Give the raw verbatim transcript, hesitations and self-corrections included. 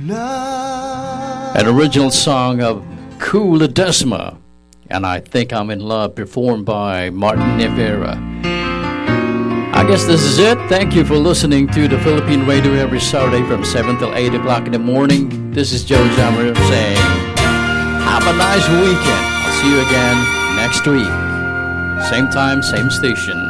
An original song of Kool Ledesma, and I Think I'm in Love, performed by Martin Rivera. I guess this is it. Thank you for listening to the Philippine Radio every Saturday from seven till eight o'clock in the morning. This is Joe Jammer saying, have a nice weekend. I'll see you again next week. Same time, same station.